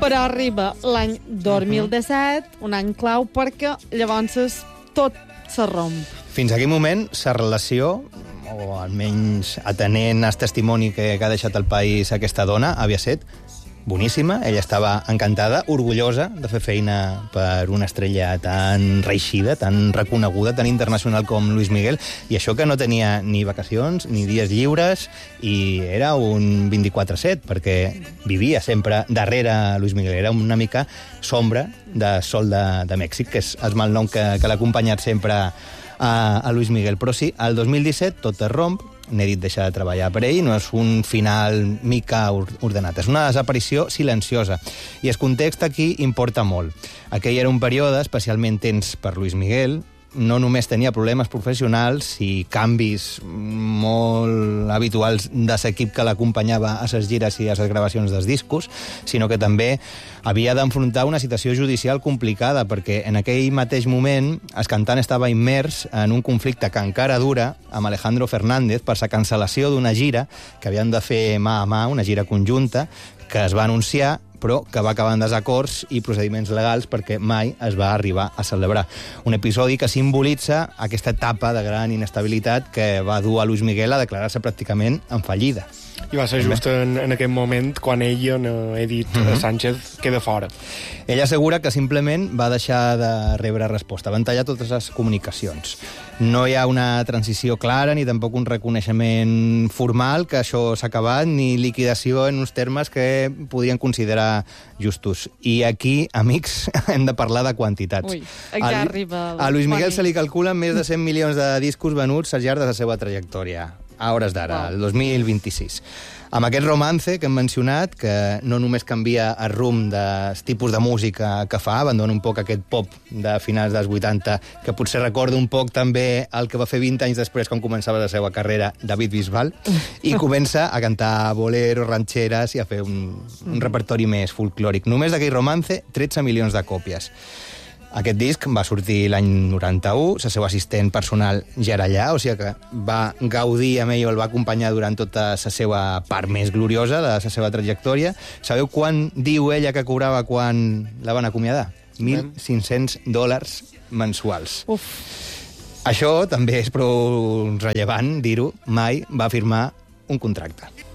Però arriba l'any 2017, un any clau, perquè llavors tot se romp. Fins a aquell moment, la relació, o almenys atenent el testimoni que ha deixat el país aquesta dona, havia estat boníssima. Ella estava encantada, orgullosa de fer feina per una estrella tan reeixida, tan reconeguda, tan internacional com Luis Miguel, i això que no tenia ni vacacions, ni dies lliures, i era un 24/7, perquè vivia sempre darrere Luis Miguel. Era una mica sombra de Sol de Mèxic, que és el malnom que l'ha acompanyat sempre a Luis Miguel. Però sí, el 2017 tot es romp, Nedit deixa de treballar per ell, no és un final mica ordenat, és una desaparició silenciosa. I el context aquí importa molt. Aquell era un període especialment tens per Luis Miguel, no només tenia problemes professionals i canvis molt habituals de l'equip que l'acompanyava a les gires i a les gravacions dels discos, sinó que també havia d'enfrontar una situació judicial complicada, perquè en aquell mateix moment el cantant estava immers en un conflicte que encara dura amb Alejandro Fernández per la cancel·lació d'una gira que havien de fer mà a mà, una gira conjunta, que es va anunciar però que va acabar en desacords i procediments legals perquè mai es va arribar a celebrar. Un episodi que simbolitza aquesta etapa de gran inestabilitat que va dur a Luis Miguel a declarar-se pràcticament en fallida. I va ser just en aquest moment quan ella, Edith Sánchez, queda fora. Ella assegura que simplement va deixar de rebre resposta, van tallar totes les comunicacions. No hi ha una transició clara ni tampoc un reconeixement formal que això s'ha acabat, ni liquidació en uns termes que podrien considerar justos. I aquí, amics, hem de parlar de quantitats. Ui, ja arriba... A Luis Miguel se li calculen més de 100 milions de discos venuts al llarg de la seva trajectòria, a hores d'ara, el 2026. Amb aquest romance que hem mencionat, que no només canvia el rumb dels tipus de música que fa, abandona un poc aquest pop de finals dels 80, que potser recorda un poc també el que va fer 20 anys després, quan començava la seva carrera, David Bisbal, i comença a cantar boleros, ranxeres i a fer un repertori més folclòric. Només d'aquell romance, 13 milions de còpies. Aquest disc va sortir l'any 91, la seva assistent personal ja era allà, o sigui que va gaudir amb ell, el va acompanyar durant tota la seva part més gloriosa de la seva trajectòria. Sabeu quan diu ella que cobrava quan la van acomiadar? $1.500 mensuals. Uf. Això també és prou rellevant dir-ho, mai va firmar un contracte.